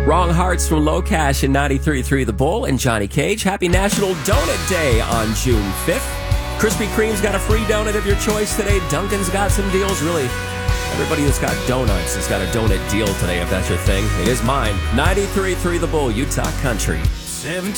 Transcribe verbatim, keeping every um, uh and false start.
Wrong Hearts from Low Cash and ninety-three point three The Bull and Johnny Cage. Happy National Donut Day on June fifth. Krispy Kreme's got a free donut of your choice today. Dunkin's got some deals. Really, everybody that's got donuts has got a donut deal today, if that's your thing. It is mine. ninety-three point three The Bull, Utah Country. seventeen